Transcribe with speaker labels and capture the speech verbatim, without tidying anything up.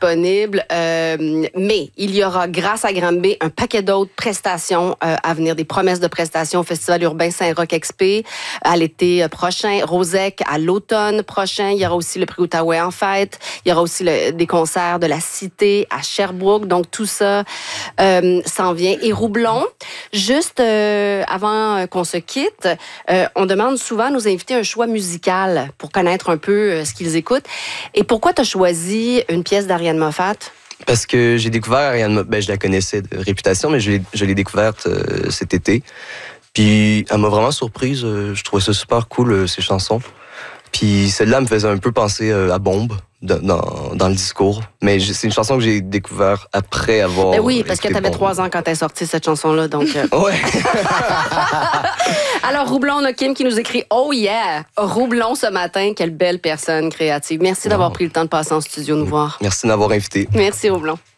Speaker 1: disponible. Euh, mais il y aura, grâce à Granby, un paquet d'autres prestations euh, à venir, des promesses de prestations au Festival urbain Saint-Roch Expé à l'été prochain, Rosec à l'automne prochain. Il y aura aussi le prix Outaouais en fête. Il y aura aussi le, des concerts de la Cité à Sherbrooke. Donc, tout ça euh, s'en vient. Et Roublon, juste euh, avant qu'on se quitte, euh, on demande souvent à nos invités un choix musical pour connaître un peu euh, ce qu'ils écoutent. Et pourquoi tu as choisi une pièce d'Ariane Moffat?
Speaker 2: Parce que j'ai découvert Ariane Moffat, ben, je la connaissais de réputation, mais je l'ai, je l'ai découverte euh, cet été. Puis elle m'a vraiment surprise. Euh, je trouvais ça super cool, euh, ses chansons. Puis celle-là me faisait un peu penser euh, à Bombe dans, dans, dans le discours. Mais c'est une chanson que j'ai découverte après avoir...
Speaker 1: Ben oui, parce que tu avais trois ans quand elle est sortie, cette chanson-là. Donc, euh...
Speaker 2: ouais.
Speaker 1: Alors, Roublon, on a Kim qui nous écrit « Oh yeah! Roublon ce matin, quelle belle personne créative. » Merci d'avoir pris le temps de passer en studio nous voir.
Speaker 2: Merci de m'avoir invité.
Speaker 1: Merci, Roublon.